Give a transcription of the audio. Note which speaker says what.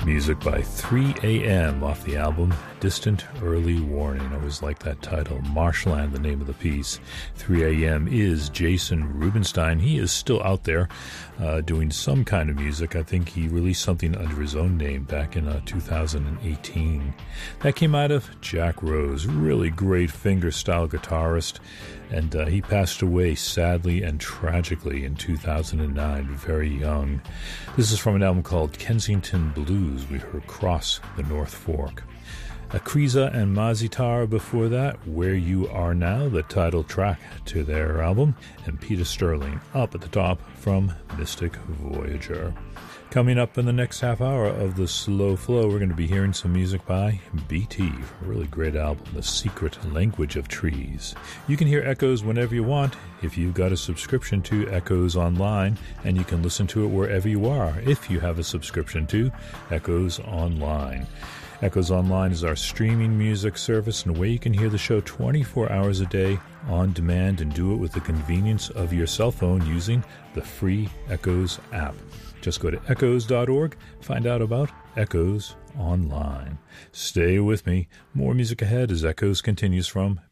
Speaker 1: Music by 3AM off the album Distant Early Warning. I always like that title. Marshland, the name of the piece. 3AM is Jason Rubinstein. He is still out there doing some kind of music. I think he released something under his own name back in 2018. That came out of Jack Rose, really great finger-style guitarist. And he passed away sadly and tragically in 2009, very young. This is from an album called Kensington Blues. We heard Cross the North Fork. Akriza and Mazitar before that, Where You Are Now, the title track to their album. And Peter Sterling up at the top from Mystic Voyager. Coming up in the next half hour of the Slow Flow, we're going to be hearing some music by BT, a really great album, The Secret Language of Trees. You can hear Echoes whenever you want if you've got a subscription to Echoes Online, and you can listen to it wherever you are if you have a subscription to Echoes Online. Echoes Online is our streaming music service and a way you can hear the show 24 hours a day on demand and do it with the convenience of your cell phone using the free Echoes app. Just go to echoes.org, find out about Echoes Online. Stay with me. More music ahead as Echoes continues from